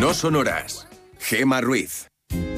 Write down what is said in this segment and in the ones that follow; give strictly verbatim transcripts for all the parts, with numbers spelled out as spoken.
No Sonoras. Gema Ruiz.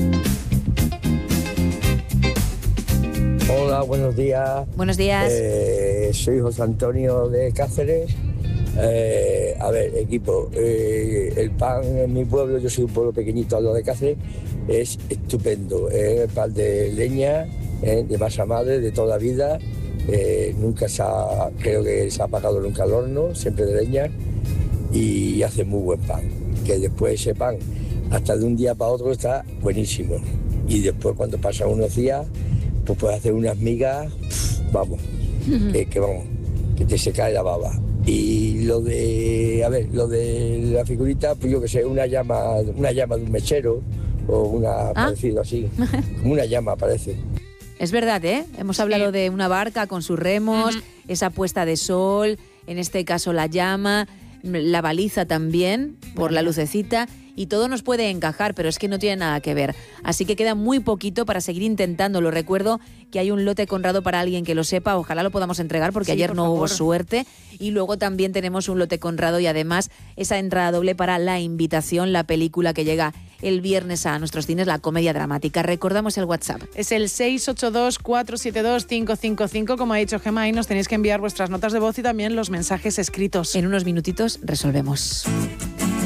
Hola, buenos días. Buenos días. Eh, soy José Antonio de Cáceres. Eh, a ver, equipo, eh, el pan en mi pueblo, yo soy un pueblo pequeñito al lado de Cáceres, es estupendo. Es el pan de leña, eh, de masa madre, de toda la vida. Eh, nunca se ha, creo que se ha apagado nunca el horno, siempre de leña, y hace muy buen pan. Que después ese pan, hasta de un día para otro, está buenísimo. Y después, cuando pasan unos días, pues puedes hacer unas migas, pff, vamos, uh-huh. que, que vamos, que te se cae la baba. Y lo de, a ver, lo de la figurita, pues yo que sé, una llama, una llama de un mechero, o una, ¿Ah? parecido así, como una llama parece. Es verdad, ¿eh? Hemos hablado sí. de una barca con sus remos, uh-huh. esa puesta de sol, en este caso la llama, la baliza también, por la lucecita, y todo nos puede encajar, pero es que no tiene nada que ver. Así que queda muy poquito para seguir intentándolo. Recuerdo que hay un lote Conrado para alguien que lo sepa, ojalá lo podamos entregar porque sí, ayer no favor. hubo suerte. Y luego también tenemos un lote Conrado y además esa entrada doble para La Invitación, la película que llega el viernes a nuestros cines, la comedia dramática. Recordamos el WhatsApp. Es el seis ocho dos, cuatro siete dos, cinco cinco cinco, como ha dicho Gemma, ahí nos tenéis que enviar vuestras notas de voz y también los mensajes escritos. En unos minutitos resolvemos.